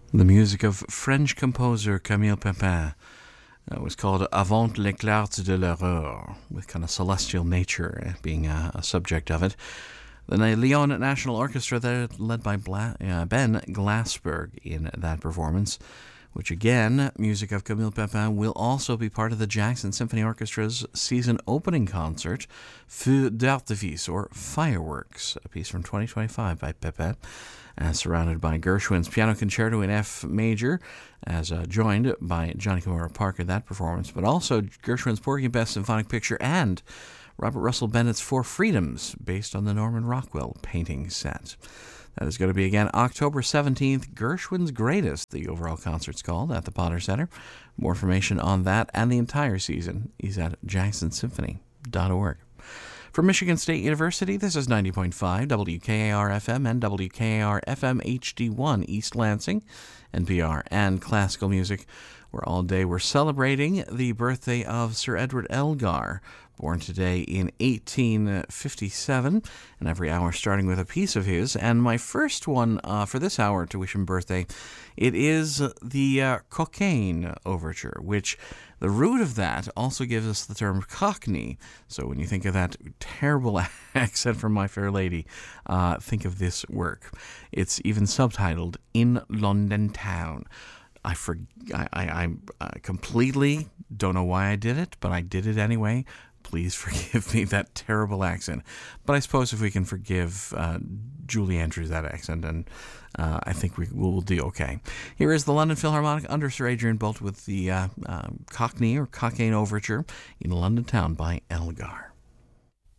The music of French composer Camille Pépin was called Avant l'éclat de l'aurore, with kind of celestial nature being a subject of it. The Lyon National Orchestra, led by Ben Glassberg in that performance, which again, music of Camille Pépin, will also be part of the Jackson Symphony Orchestra's season opening concert, Feux d'artifice, or Fireworks, a piece from 2025 by Pépin, surrounded by Gershwin's Piano Concerto in F major, as joined by Johnny Kimura Parker that performance, but also Gershwin's Porgy and Bess Symphonic Picture and Robert Russell Bennett's Four Freedoms, based on the Norman Rockwell painting set. That is going to be again October 17th, Gershwin's Greatest, the overall concert's called, at the Potter Center. More information on that and the entire season is at jacksonsymphony.org. From Michigan State University, this is 90.5 WKAR-FM and WKAR-FM HD1 East Lansing, NPR, and classical music, where all day we're celebrating the birthday of Sir Edward Elgar, born today in 1857, and every hour starting with a piece of his. And my first one for this hour to wish him birthday, it is the Cockaigne Overture, which the root of that also gives us the term Cockney. So when you think of that terrible accent from My Fair Lady, think of this work. It's even subtitled In London Town. I completely don't know why I did it, but I did it anyway. Please forgive me that terrible accent. But I suppose if we can forgive Julie Andrews that accent, and I think we will do okay. Here is the London Philharmonic under Sir Adrian Boult with the Cockney or Cockaigne Overture in London Town by Elgar.